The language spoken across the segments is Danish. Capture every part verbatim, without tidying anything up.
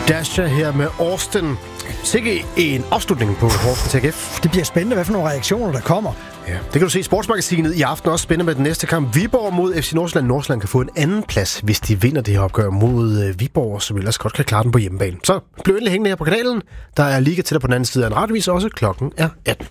Dasha her med Austin. Sikke en afslutning på Horsens A G F. Det bliver spændende, hvad for nogle reaktioner der kommer. Ja, det kan du se i Sportsmagasinet i aften. Også spændende med den næste kamp. Viborg mod F C Nordsjælland. Nordsjælland kan få en anden plads, hvis de vinder det her opgør mod Viborg, som ellers godt kan klare den på hjemmebane. Så bliv endelig hængende her på kanalen. Der er liga til dig på den anden side af en radiovis, også klokken er atten.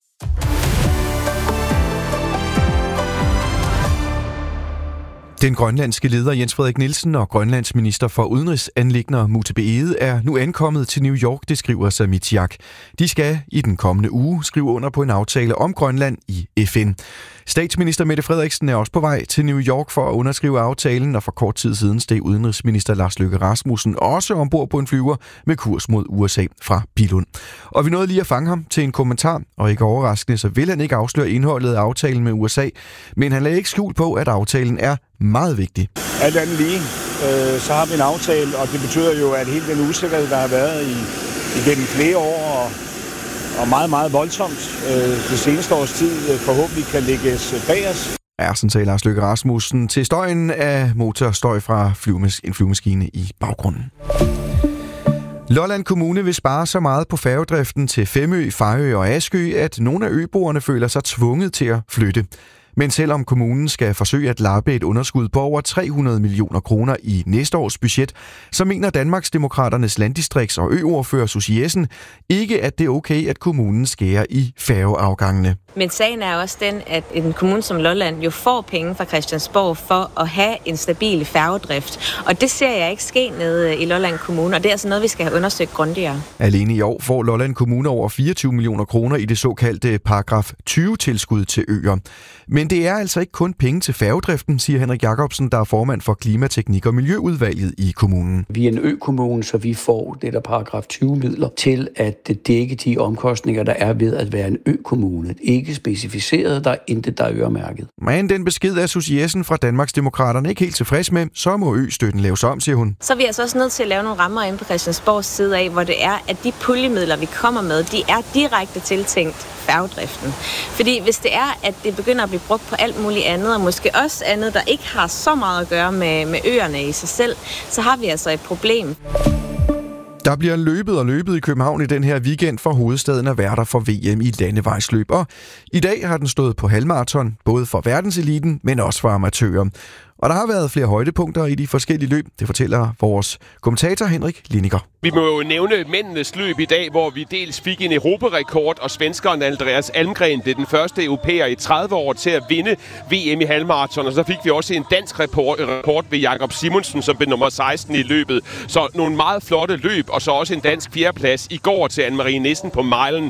Den grønlandske leder Jens Frederik Nielsen og Grønlands minister for udenrigsanliggender Mutebe Egede er nu ankommet til New York, det skriver Samitsiaq. De skal i den kommende uge skrive under på en aftale om Grønland i F N. Statsminister Mette Frederiksen er også på vej til New York for at underskrive aftalen, og for kort tid siden steg udenrigsminister Lars Løkke Rasmussen også ombord på en flyver med kurs mod U S A fra Billund. Og vi nåede lige at fange ham til en kommentar, og ikke overraskende, så vil han ikke afsløre indholdet af aftalen med U S A, men han lagde ikke skjul på, at aftalen er meget vigtig. Alt andet lige, øh, så har vi en aftale, og det betyder jo, at hele den usikkerhed, der har været i, igennem flere år, og, og meget, meget voldsomt øh, det seneste års tid, øh, forhåbentlig kan lægges bag os. Ja, sådan sagde Lars Løkke Rasmussen til støjen af motorstøj fra flyvemas- en flyvemaskine i baggrunden. Lolland Kommune vil spare så meget på færgedriften til Femø, Fejø og Askø, at nogle af øboerne føler sig tvunget til at flytte. Men selvom kommunen skal forsøge at lappe et underskud på over tre hundrede millioner kroner i næste års budget, så mener Danmarksdemokraternes landdistrikts- og øordfører Susie Jessen ikke, at det er okay, at kommunen skærer i færgeafgangene. Men sagen er også den, at en kommune som Lolland jo får penge fra Christiansborg for at have en stabil færgedrift. Og det ser jeg ikke ske nede i Lolland Kommune, og det er altså noget, vi skal have undersøgt grundigere. Alene i år får Lolland Kommune over fireogtyve millioner kroner i det såkaldte paragraf tyve-tilskud til øer. Men det er altså ikke kun penge til færgedriften, siger Henrik Jacobsen, der er formand for Klimateknik- og Miljøudvalget i kommunen. Vi er en økommune, så vi får det der paragraf tyve-midler til at dække de omkostninger, der er ved at være en økommune. Ikke specificeret, der er intet, der er øremærket. Men den besked er Susie Jessen fra Danmarksdemokraterne ikke helt tilfreds med, så må østøtten laves om, siger hun. Så er vi altså også nødt til at lave nogle rammer inde på Christiansborgs side af, hvor det er, at de puljemidler, vi kommer med, de er direkte tiltænkt færgedriften. Fordi hvis det er, at det begynder at blive brugt på alt muligt andet, og måske også andet, der ikke har så meget at gøre med, med øerne i sig selv, så har vi altså et problem. Der bliver løbet og løbet i København i den her weekend, for hovedstaden er værter for V M i landevejsløb. Og i dag har den stået på halvmarathon, både for verdenseliten, men også for amatører. Og der har været flere højdepunkter i de forskellige løb. Det fortæller vores kommentator Henrik Liniger. Vi må jo nævne mændenes løb i dag, hvor vi dels fik en europarekord, og svenskeren Andreas Almgren blev den første europæer i tredive år til at vinde V M i halvmarathon. Og så fik vi også en dansk rekord ved Jakob Simonsen, som blev nummer seksten i løbet. Så nogle meget flotte løb, og så også en dansk fjerdeplads i går til Anne-Marie Nissen på milen.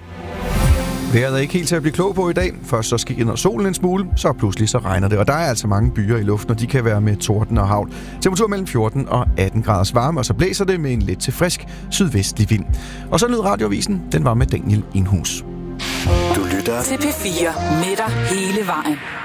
Vejret er ikke helt til at blive klog på i dag. Først så skinner solen en smule, så pludselig så regner det. Og der er altså mange byer i luften, og de kan være med torden og hagl. Temperatur mellem fjorten og atten graders varme, og så blæser det med en lidt til frisk sydvestlig vind. Og så lød radioavisen, den var med Daniel Indhus. Du lytter til P fire med dig hele vejen.